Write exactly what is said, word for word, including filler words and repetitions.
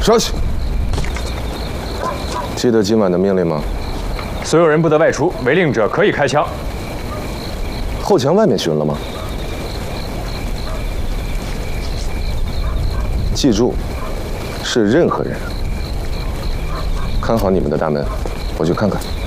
稍息。记得今晚的命令吗？ 所有人不得外出，违令者可以开枪。 后墙外面巡了吗？记住，是任何人。看好你们的大门，我去看看。